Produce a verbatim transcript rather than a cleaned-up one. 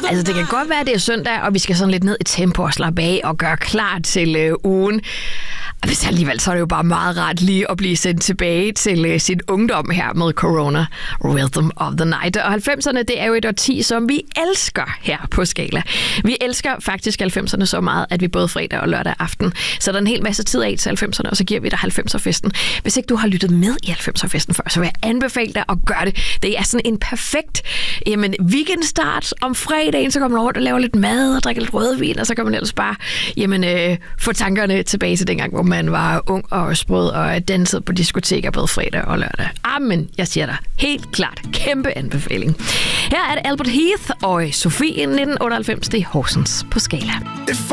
Altså, det kan godt være, at det er søndag, og vi skal sådan lidt ned i tempo og slappe af og gøre klar til øh, ugen. Hvis alligevel, så er det jo bare meget rart lige at blive sendt tilbage til øh, sin ungdom her med Corona Rhythm of the Night. Og halvfemserne, det er jo et årti, som vi elsker her på Skala. Vi elsker faktisk halvfemserne så meget, at vi både fredag og lørdag aften sætter en hel masse tid af til halvfemserne, og så giver vi dig halvfemser-festen. Hvis ikke du har lyttet med i halvfemser-festen før, så vil jeg anbefale dig at gøre det. Det er sådan en perfekt jamen, weekendstart om fredagen, så kommer man over og laver lidt mad og drikker lidt rødvin, og så kan man ellers bare jamen, øh, få tankerne tilbage til dengang, hvor man var ung og sprød og dansede på diskoteker både fredag og lørdag. Amen, jeg siger dig helt klart. Kæmpe anbefaling. Her er det Albert Heath og Sofie nitten otteoghalvfems. Det er Horsens på Skala.